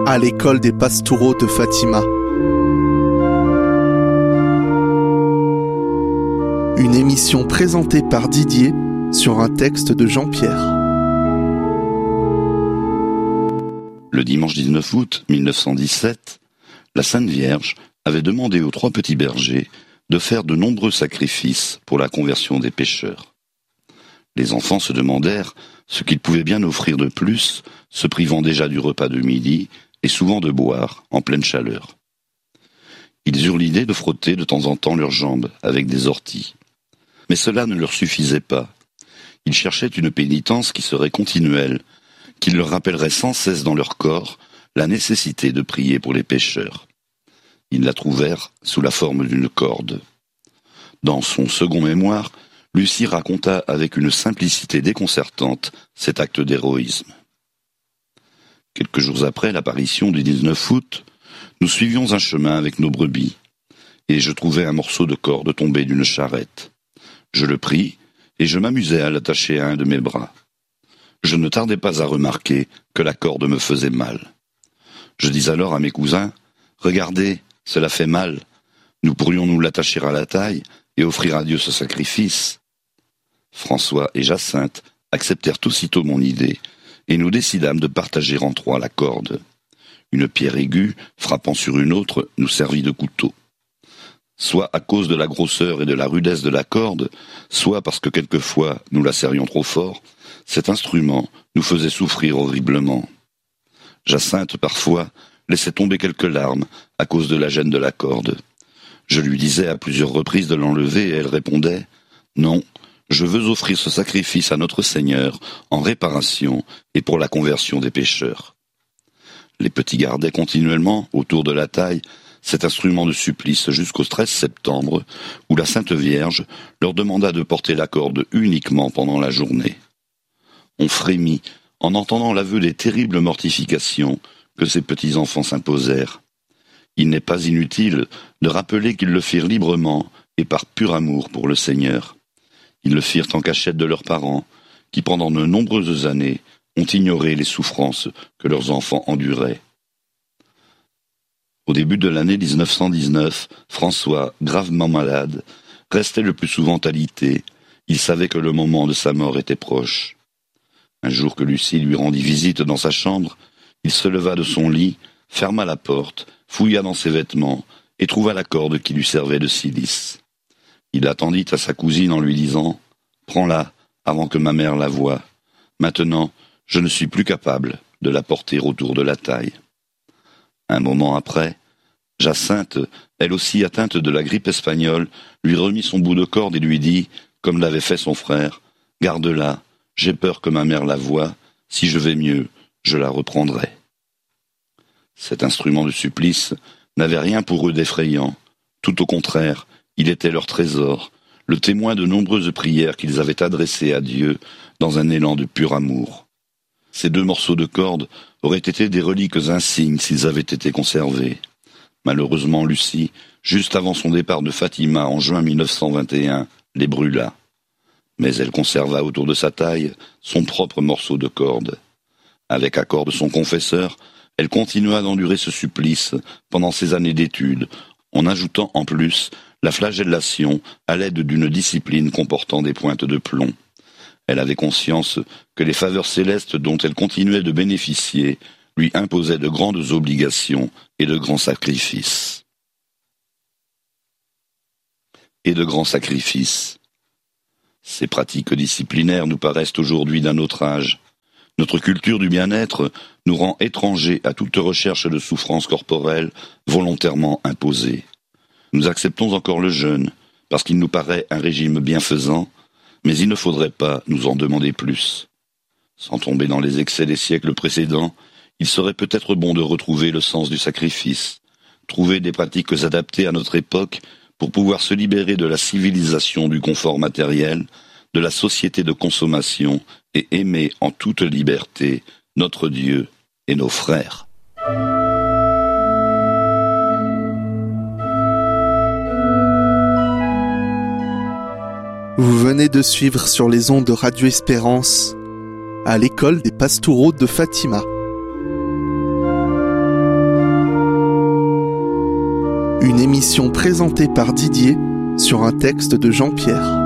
à l'école des Pastoureaux de Fatima. Une émission présentée par Didier sur un texte de Jean-Pierre. Le dimanche 19 août 1917, la Sainte Vierge avait demandé aux 3 petits bergers de faire de nombreux sacrifices pour la conversion des pécheurs. Les enfants se demandèrent ce qu'ils pouvaient bien offrir de plus, se privant déjà du repas de midi et souvent de boire en pleine chaleur. Ils eurent l'idée de frotter de temps en temps leurs jambes avec des orties. Mais cela ne leur suffisait pas. Ils cherchaient une pénitence qui serait continuelle, qui leur rappellerait sans cesse dans leur corps la nécessité de prier pour les pécheurs. Ils la trouvèrent sous la forme d'une corde. Dans son second mémoire, Lucie raconta avec une simplicité déconcertante cet acte d'héroïsme. Quelques jours après l'apparition du 19 août, nous suivions un chemin avec nos brebis, et je trouvai un morceau de corde tombé d'une charrette. Je le pris, et je m'amusai à l'attacher à un de mes bras. Je ne tardai pas à remarquer que la corde me faisait mal. Je dis alors à mes cousins, « Regardez, cela fait mal. Nous pourrions nous l'attacher à la taille et offrir à Dieu ce sacrifice. » François et Jacinthe acceptèrent aussitôt mon idée, et nous décidâmes de partager en 3 la corde. Une pierre aiguë, frappant sur une autre, nous servit de couteau. Soit à cause de la grosseur et de la rudesse de la corde, soit parce que quelquefois nous la serrions trop fort, cet instrument nous faisait souffrir horriblement. Jacinthe, parfois, laissait tomber quelques larmes à cause de la gêne de la corde. Je lui disais à plusieurs reprises de l'enlever et elle répondait « Non, je veux offrir ce sacrifice à notre Seigneur en réparation et pour la conversion des pécheurs. » Les petits gardaient continuellement, autour de la taille, cet instrument de supplice jusqu'au 13 septembre, où la Sainte Vierge leur demanda de porter la corde uniquement pendant la journée. On frémit en entendant l'aveu des terribles mortifications que ces petits-enfants s'imposèrent. Il n'est pas inutile de rappeler qu'ils le firent librement et par pur amour pour le Seigneur. Ils le firent en cachette de leurs parents, qui pendant de nombreuses années ont ignoré les souffrances que leurs enfants enduraient. Au début de l'année 1919, François, gravement malade, restait le plus souvent alité. Il savait que le moment de sa mort était proche. Un jour que Lucie lui rendit visite dans sa chambre, il se leva de son lit, ferma la porte, fouilla dans ses vêtements et trouva la corde qui lui servait de cilice. Il attendit à sa cousine en lui disant « Prends-la avant que ma mère la voie. Maintenant, je ne suis plus capable de la porter autour de la taille. » Un moment après, Jacinthe, elle aussi atteinte de la grippe espagnole, lui remit son bout de corde et lui dit, comme l'avait fait son frère, « Garde-la, j'ai peur que ma mère la voie, si je vais mieux, je la reprendrai. » Cet instrument de supplice n'avait rien pour eux d'effrayant. Tout au contraire, il était leur trésor, le témoin de nombreuses prières qu'ils avaient adressées à Dieu dans un élan de pur amour. Ces 2 morceaux de corde auraient été des reliques insignes s'ils avaient été conservés. Malheureusement, Lucie, juste avant son départ de Fatima en juin 1921, les brûla. Mais elle conserva autour de sa taille son propre morceau de corde. Avec accord de son confesseur, elle continua d'endurer ce supplice pendant ses années d'études, en ajoutant en plus la flagellation à l'aide d'une discipline comportant des pointes de plomb. Elle avait conscience que les faveurs célestes dont elle continuait de bénéficier lui imposaient de grandes obligations et de grands sacrifices. Ces pratiques disciplinaires nous paraissent aujourd'hui d'un autre âge. Notre culture du bien-être nous rend étrangers à toute recherche de souffrance corporelle volontairement imposée. Nous acceptons encore le jeûne, parce qu'il nous paraît un régime bienfaisant, mais il ne faudrait pas nous en demander plus. Sans tomber dans les excès des siècles précédents, il serait peut-être bon de retrouver le sens du sacrifice, trouver des pratiques adaptées à notre époque pour pouvoir se libérer de la civilisation du confort matériel, de la société de consommation et aimer en toute liberté notre Dieu et nos frères. Vous venez de suivre sur les ondes de Radio Espérance à l'école des Pastoureaux de Fatima. Une émission présentée par Didier sur un texte de Jean-Pierre.